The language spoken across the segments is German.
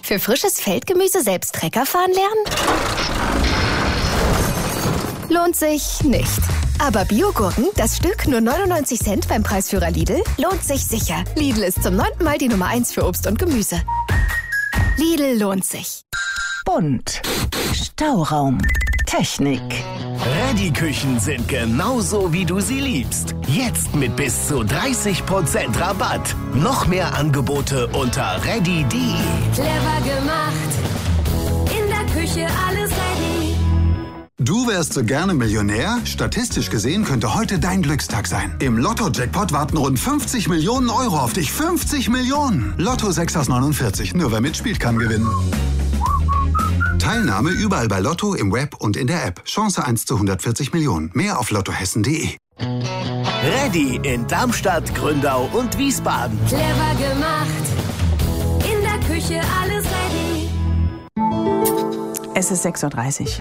Für frisches Feldgemüse selbst Trecker fahren lernen? Lohnt sich nicht. Aber Biogurken, das Stück nur 99 Cent beim Preisführer Lidl, lohnt sich sicher. Lidl ist zum 9. Mal die Nummer 1 für Obst und Gemüse. Lidl lohnt sich. Bunt. Stauraum. Technik. Reddy-Küchen sind genauso, wie du sie liebst. Jetzt mit bis zu 30% Rabatt. Noch mehr Angebote unter reddy.de. Clever gemacht. In der Küche alles ready. Du wärst so gerne Millionär? Statistisch gesehen könnte heute dein Glückstag sein. Im Lotto-Jackpot warten rund 50 Millionen Euro auf dich. 50 Millionen! Lotto 6 aus 49. Nur wer mitspielt, kann gewinnen. Teilnahme überall bei Lotto, im Web und in der App. Chance 1 zu 140 Millionen. Mehr auf lottohessen.de. Reddy in Darmstadt, Gründau und Wiesbaden. Clever gemacht. In der Küche alles ready. Es ist 6.30 Uhr.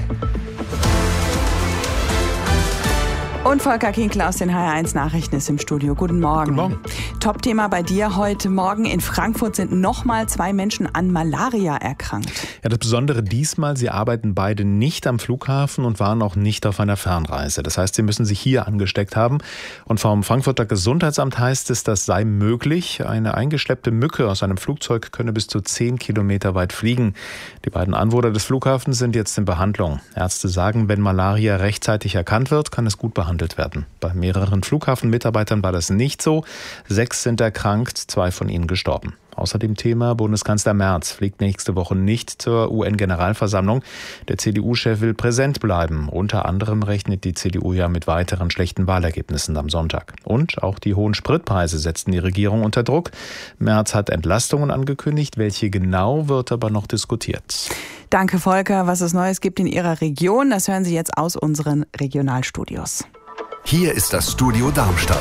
Und Volker Kinkler aus den HR1 Nachrichten ist im Studio. Guten Morgen. Guten Morgen. Top-Thema bei dir heute Morgen. In Frankfurt sind nochmal 2 Menschen an Malaria erkrankt. Ja, das Besondere diesmal, sie arbeiten beide nicht am Flughafen und waren auch nicht auf einer Fernreise. Das heißt, sie müssen sich hier angesteckt haben. Und vom Frankfurter Gesundheitsamt heißt es, das sei möglich. Eine eingeschleppte Mücke aus einem Flugzeug könne bis zu 10 Kilometer weit fliegen. Die beiden Anwohner des Flughafens sind jetzt in Behandlung. Ärzte sagen, wenn Malaria rechtzeitig erkannt wird, kann es gut behandelt werden. Bei mehreren Flughafenmitarbeitern war das nicht so. 6 sind erkrankt, 2 von ihnen gestorben. Außerdem Thema: Bundeskanzler Merz fliegt nächste Woche nicht zur UN-Generalversammlung. Der CDU-Chef will präsent bleiben. Unter anderem rechnet die CDU ja mit weiteren schlechten Wahlergebnissen am Sonntag. Und auch die hohen Spritpreise setzten die Regierung unter Druck. Merz hat Entlastungen angekündigt. Welche genau, wird aber noch diskutiert. Danke, Volker. Was es Neues gibt in Ihrer Region, das hören Sie jetzt aus unseren Regionalstudios. Hier ist das Studio Darmstadt.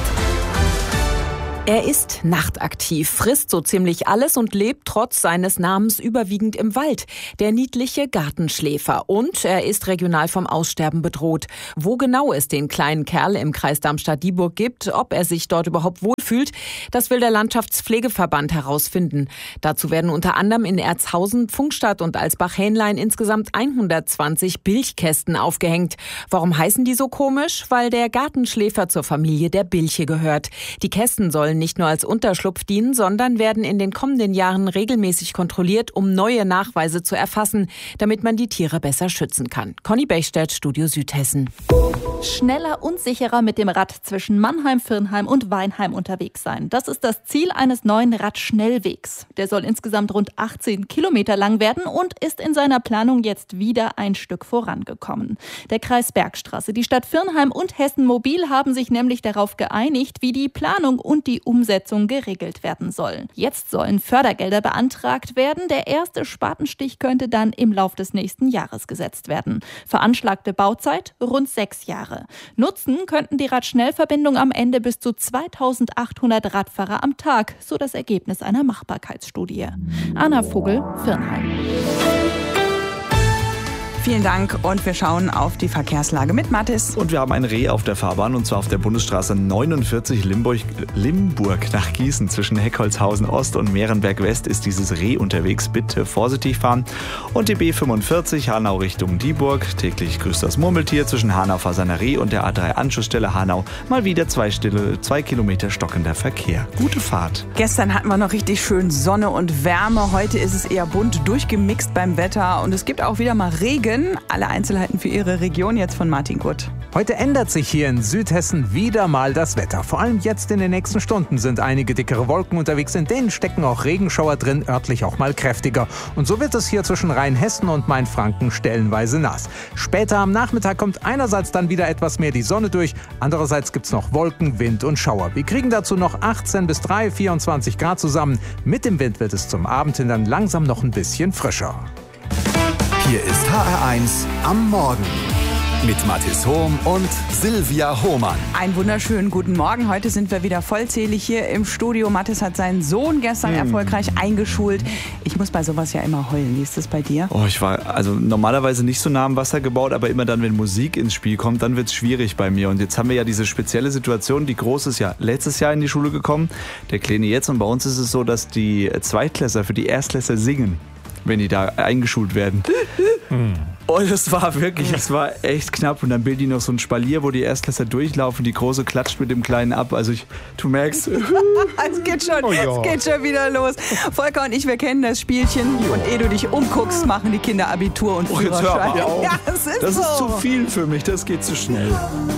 Er ist nachtaktiv, frisst so ziemlich alles und lebt trotz seines Namens überwiegend im Wald. Der niedliche Gartenschläfer. Und er ist regional vom Aussterben bedroht. Wo genau es den kleinen Kerl im Kreis Darmstadt-Dieburg gibt, ob er sich dort überhaupt wohlfühlt, das will der Landschaftspflegeverband herausfinden. Dazu werden unter anderem in Erzhausen, Pfungstadt und Alsbach-Hähnlein insgesamt 120 Bilchkästen aufgehängt. Warum heißen die so komisch? Weil der Gartenschläfer zur Familie der Bilche gehört. Die Kästen sollen nicht nur als Unterschlupf dienen, sondern werden in den kommenden Jahren regelmäßig kontrolliert, um neue Nachweise zu erfassen, damit man die Tiere besser schützen kann. Conny Bechstedt, Studio Südhessen. Schneller und sicherer mit dem Rad zwischen Mannheim, Virnheim und Weinheim unterwegs sein. Das ist das Ziel eines neuen Radschnellwegs. Der soll insgesamt rund 18 Kilometer lang werden und ist in seiner Planung jetzt wieder ein Stück vorangekommen. Der Kreis Bergstraße, die Stadt Virnheim und Hessen Mobil haben sich nämlich darauf geeinigt, wie die Planung und die Umsetzung geregelt werden soll. Jetzt sollen Fördergelder beantragt werden. Der erste Spatenstich könnte dann im Lauf des nächsten Jahres gesetzt werden. Veranschlagte Bauzeit rund 6 Jahre. Nutzen könnten die Radschnellverbindung am Ende bis zu 2800 Radfahrer am Tag, so das Ergebnis einer Machbarkeitsstudie. Anna Vogel, Virnheim. Vielen Dank und wir schauen auf die Verkehrslage mit Mathis. Und wir haben ein Reh auf der Fahrbahn und zwar auf der Bundesstraße 49 Limburg nach Gießen. Zwischen Heckholzhausen Ost und Mehrenberg West ist dieses Reh unterwegs. Bitte vorsichtig fahren. Und die B45 Hanau Richtung Dieburg. Täglich grüßt das Murmeltier zwischen Hanau-Fasanerie und der A3 Anschlussstelle Hanau. Mal wieder 2 Kilometer stockender Verkehr. Gute Fahrt. Gestern hatten wir noch richtig schön Sonne und Wärme. Heute ist es eher bunt durchgemixt beim Wetter und es gibt auch wieder mal Regen. Alle Einzelheiten für Ihre Region jetzt von Martin Gutt. Heute ändert sich hier in Südhessen wieder mal das Wetter. Vor allem jetzt in den nächsten Stunden sind einige dickere Wolken unterwegs. In denen stecken auch Regenschauer drin, örtlich auch mal kräftiger. Und so wird es hier zwischen Rheinhessen und Mainfranken stellenweise nass. Später am Nachmittag kommt einerseits dann wieder etwas mehr die Sonne durch. Andererseits gibt es noch Wolken, Wind und Schauer. Wir kriegen dazu noch 18 bis 24 Grad zusammen. Mit dem Wind wird es zum Abend hin dann langsam noch ein bisschen frischer. Hier ist HR1 am Morgen mit Mathis Hohm und Silvia Hohmann. Einen wunderschönen guten Morgen. Heute sind wir wieder vollzählig hier im Studio. Mathis hat seinen Sohn gestern erfolgreich eingeschult. Ich muss bei sowas ja immer heulen. Wie ist das bei dir? Ich war also normalerweise nicht so nah am Wasser gebaut, aber immer dann, wenn Musik ins Spiel kommt, dann wird es schwierig bei mir. Und jetzt haben wir ja diese spezielle Situation. Die Große ist ja letztes Jahr in die Schule gekommen, der Kleine jetzt. Und bei uns ist es so, dass die Zweitklässler für die Erstklässler singen. wenn die da eingeschult werden. Und es war echt knapp. Und dann bilden die noch so ein Spalier, wo die Erstklässler durchlaufen. Die Große klatscht mit dem Kleinen ab. Also du merkst... Es geht schon wieder los. Volker und ich, wir kennen das Spielchen. Und ehe du dich umguckst, machen die Kinder Abitur und Führerschein. Das ist zu viel für mich. Das geht zu schnell.